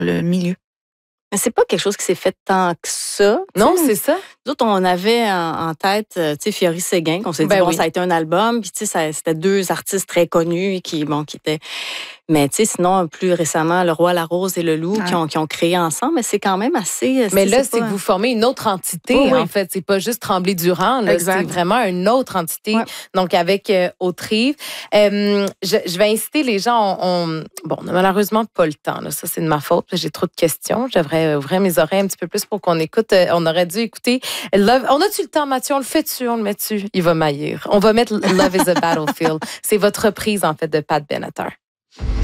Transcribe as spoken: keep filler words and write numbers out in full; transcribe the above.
le milieu. Mais c'est pas quelque chose qui s'est fait tant que ça. Non, t'sais. c'est ça. Nous autres, on avait en, en tête, tu sais, Fiori Séguin, qu'on s'est dit, Ben bon, oui. ça a été un album, puis tu sais, c'était deux artistes très connus qui, bon, qui étaient... Mais tu sais, sinon, plus récemment, Le Roi, la Rose et Le Loup Ouais. qui, ont, qui ont créé ensemble, mais c'est quand même assez... Mais là, c'est c'est pas... que vous formez une autre entité, Oui, oui. en fait. C'est pas juste Tremblay-Durand, là, Exact. c'est vraiment une autre entité, Ouais. donc avec euh, Autrive. Euh, je, je vais inciter les gens, on, on- bon, on n'a malheureusement pas le temps, là. Ça, c'est de ma faute. J'ai trop de questions. Je devrais ouvrir mes oreilles un petit peu plus pour qu'on écoute. Euh, on aurait dû écouter Love. On a-tu le temps, Mathieu? On le fait-tu? On le met-tu? Il va maillir. On va mettre Love is a Battlefield. C'est votre reprise, en fait, de Pat Benatar.